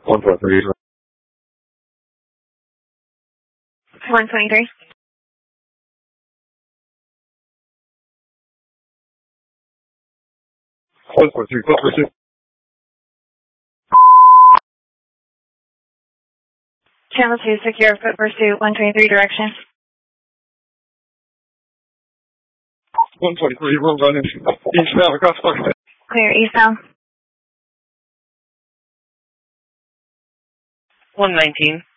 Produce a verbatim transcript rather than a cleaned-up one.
one twenty-three. one twenty-three. one twenty-three, foot pursuit. Channel two, secure, foot pursuit, one twenty-three direction. one twenty-three, we're running eastbound across Buckhead. Clear, eastbound. one nineteen.